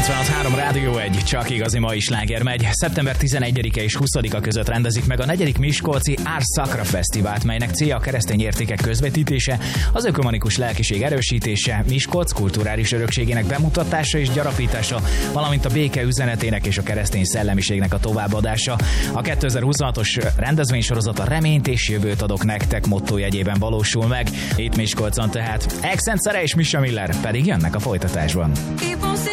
96.3 Rádió 1, csak igazi mai sláger megy. Szeptember 11-e és 20-a között rendezik meg a 4. Miskolci Ars Sacra Fesztivált, melynek célja a keresztény értékek közvetítése, az ökumenikus lelkiség erősítése, Miskolc kulturális örökségének bemutatása és gyarapítása, valamint a béke üzenetének és a keresztény szellemiségnek a továbbadása. A 2026-os rendezvénysorozat a reményt és jövőt adok nektek mottójegyében valósul meg. Itt Miskolcon tehát Exent Szere és Mischa Miller pedig jönnek a folytatásban. People say